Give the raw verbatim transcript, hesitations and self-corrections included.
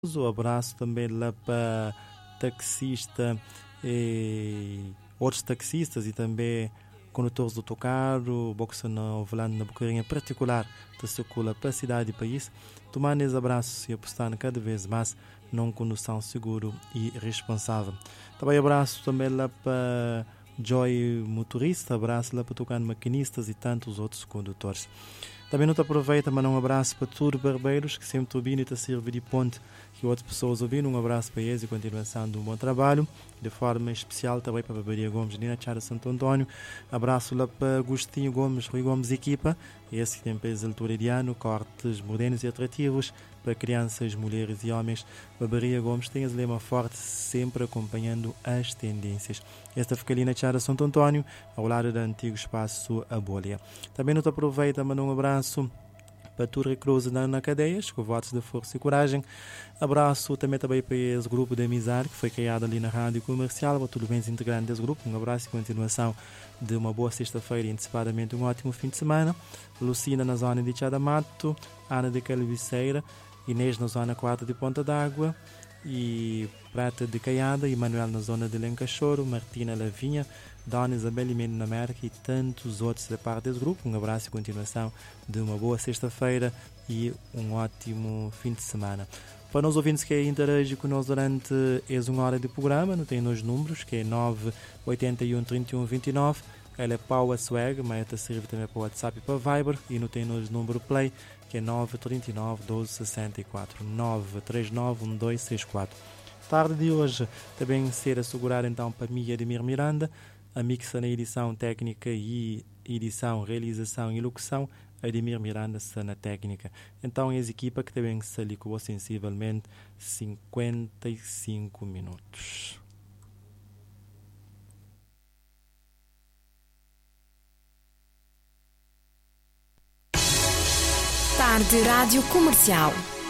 Um abraço também lá para taxista e outros taxistas e também condutores do autocarro, boxa na volante na Bocarinha particular que circula para a cidade e país. Tomando esse abraço e apostando cada vez mais numa condução seguro e responsável. Também abraço também lá para Joy motorista, abraço lá para tocando maquinistas e tantos outros condutores. Também não te aproveita, mas um abraço para todos os barbeiros que sempre estão vindo e te serve de ponte que outras pessoas ouvindo. Um abraço para eles e continuação de um bom trabalho. De forma especial também para a Barbearia Gomes de Chara Santo Antônio. Abraço lá para Agostinho Gomes, Rui Gomes equipa. Esse que tem peso altura de ano, cortes modernos e atrativos para crianças, mulheres e homens. Barbearia Gomes tem as lema forte, sempre acompanhando as tendências. Esta fica ali na Chara Santo Antônio, ao lado do antigo espaço A Bolha. Também não te aproveita, manda um abraço para Torre Cruz na, na Cadeias, com votos de força e coragem. Abraço também, também para esse grupo de amizade que foi criado ali na Rádio Comercial, para tudo bem integrante desse grupo. Um abraço e continuação de uma boa sexta-feira e antecipadamente um ótimo fim de semana. Lucina na zona de Chadamato, Ana de Calviceira, Inês na zona quatro de Ponta d'Água e Prata de Caiada, e Manuel na zona de Lencachoro, Martina Lavinha, Dona Isabel Mendo na América e tantos outros da parte desse grupo. Um abraço e continuação de uma boa sexta-feira e um ótimo fim de semana. Para nós ouvintes que interagem conosco durante essa uma hora de programa, não tem nos números, que é nove oito um, trinta e um, vinte e nove. Ela é Power Swag, mas ela serve também para o WhatsApp e para Viber. E não tem nos número Play, que é nove três nove, doze, sessenta e quatro. nove três nove, um dois seis quatro. Tarde de hoje também ser assegurada então para mim e Ademir Miranda. A mixa na edição técnica e edição, realização e locução, Ademir Miranda está na técnica. Então, a equipa que também se ligou sensivelmente cinquenta e cinco minutos. Tarde Rádio Comercial.